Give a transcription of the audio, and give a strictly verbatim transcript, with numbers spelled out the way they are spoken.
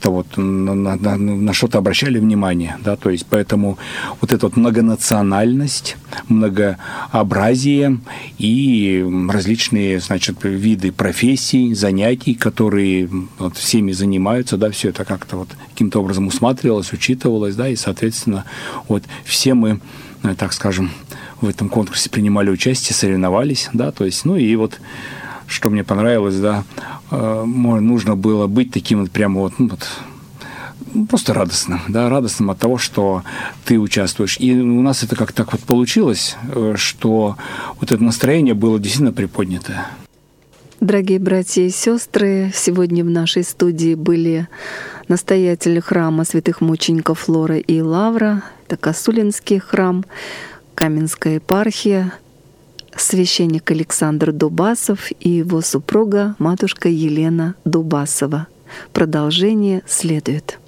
вот на, на, на что-то обращали внимание, да, то есть поэтому вот эта вот многонациональность, многообразие и различные, значит, виды профессий, занятий, которые вот всеми занимаются, да, все это как-то вот каким-то образом усматривалось, учитывалось, да, и, соответственно, вот все мы, так скажем, в этом конкурсе принимали участие, соревновались, да, то есть, ну и вот что мне понравилось, да, э, нужно было быть таким вот прямо вот, ну, вот просто радостным, да, радостным от того, что ты участвуешь. И у нас это как так вот получилось, что вот это настроение было действительно приподнятое. Дорогие братья и сестры, сегодня в нашей студии были настоятель храма святых мучеников Флора и Лавра, это Косулинский храм, Каменская епархия, священник Александр Дубасов и его супруга, матушка Елена Дубасова. Продолжение следует.